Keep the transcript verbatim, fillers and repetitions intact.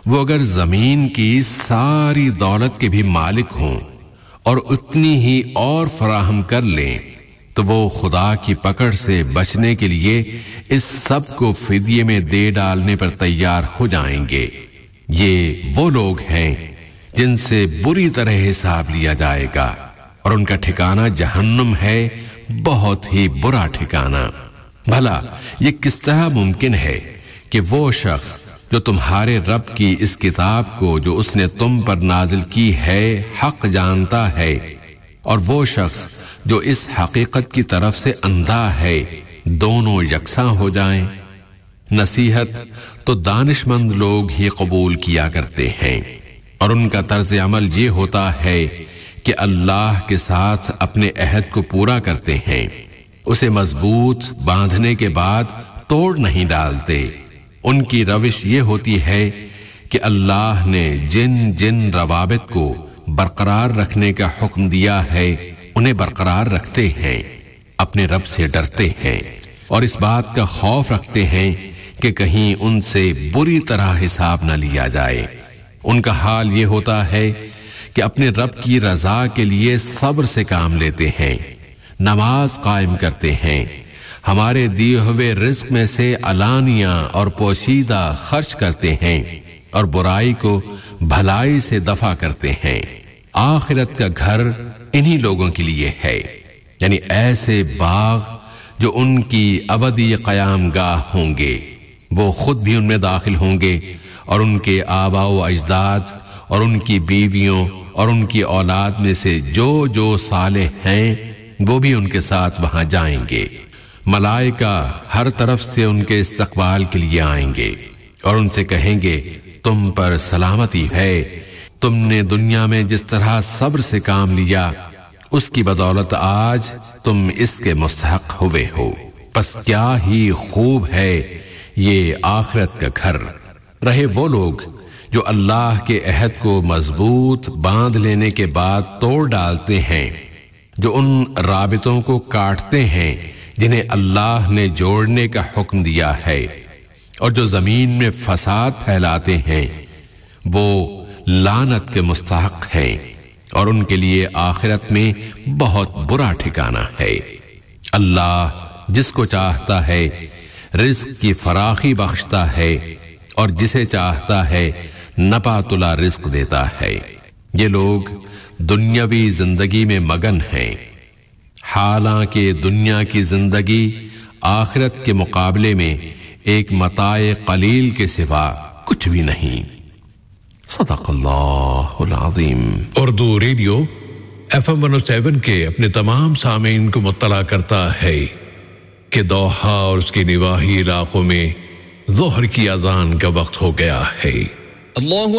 وہ اگر زمین کی ساری دولت کے بھی مالک ہوں اور اتنی ہی اور فراہم کر لیں تو وہ خدا کی پکڑ سے بچنے کے لیے اس سب کو فدیے میں دے ڈالنے پر تیار ہو جائیں گے۔ یہ وہ لوگ ہیں جن سے بری طرح حساب لیا جائے گا اور ان کا ٹھکانہ جہنم ہے، بہت ہی برا ٹھکانہ۔ بھلا یہ کس طرح ممکن ہے کہ وہ شخص جو تمہارے رب کی اس کتاب کو جو اس نے تم پر نازل کی ہے حق جانتا ہے، اور وہ شخص جو اس حقیقت کی طرف سے اندھا ہے، دونوں یکساں ہو جائیں؟ نصیحت تو دانش مند لوگ ہی قبول کیا کرتے ہیں، اور ان کا طرز عمل یہ ہوتا ہے کہ اللہ کے ساتھ اپنے عہد کو پورا کرتے ہیں، اسے مضبوط باندھنے کے بعد توڑ نہیں ڈالتے۔ ان کی روش یہ ہوتی ہے کہ اللہ نے جن جن روابط کو برقرار رکھنے کا حکم دیا ہے انہیں برقرار رکھتے ہیں، اپنے رب سے ڈرتے ہیں اور اس بات کا خوف رکھتے ہیں کہ کہیں ان سے بری طرح حساب نہ لیا جائے۔ ان کا حال یہ ہوتا ہے کہ اپنے رب کی رضا کے لیے صبر سے کام لیتے ہیں، نماز قائم کرتے ہیں، ہمارے دیے ہوئے رزق میں سے علانیہ اور پوشیدہ خرچ کرتے ہیں اور برائی کو بھلائی سے دفع کرتے ہیں۔ آخرت کا گھر انہی لوگوں کے لیے ہے، یعنی ایسے باغ جو ان کی ابدی قیام گاہ ہوں گے، وہ خود بھی ان میں داخل ہوں گے اور ان کے آباء و اجداد اور ان کی بیویوں اور ان کی اولاد میں سے جو جو صالح ہیں وہ بھی ان کے ساتھ وہاں جائیں گے۔ ملائکہ ہر طرف سے ان کے استقبال کے لیے آئیں گے اور ان سے کہیں گے تم پر سلامتی ہے، تم نے دنیا میں جس طرح صبر سے کام لیا اس کی بدولت آج تم اس کے مستحق ہوئے ہو، پس کیا ہی خوب ہے یہ آخرت کا گھر۔ رہے وہ لوگ جو اللہ کے عہد کو مضبوط باندھ لینے کے بعد توڑ ڈالتے ہیں، جو ان رابطوں کو کاٹتے ہیں جنہیں اللہ نے جوڑنے کا حکم دیا ہے، اور جو زمین میں فساد پھیلاتے ہیں، وہ لعنت کے مستحق ہیں اور ان کے لیے آخرت میں بہت برا ٹھکانہ ہے۔ اللہ جس کو چاہتا ہے رزق کی فراخی بخشتا ہے اور جسے چاہتا ہے نپاتلا رزق دیتا ہے۔ یہ لوگ دنیاوی زندگی میں مگن ہیں، حالانکہ دنیا کی زندگی آخرت کے مقابلے میں ایک متاع قلیل کے سوا کچھ بھی نہیں۔ صدق اللہ العظیم۔ Urdu radio F M one او سیون کے اپنے تمام سامعین کو مطلع کرتا ہے کہ دوحہ اور اس کے نواحی علاقوں میں ظہر کی اذان کا وقت ہو گیا ہے۔ اللہ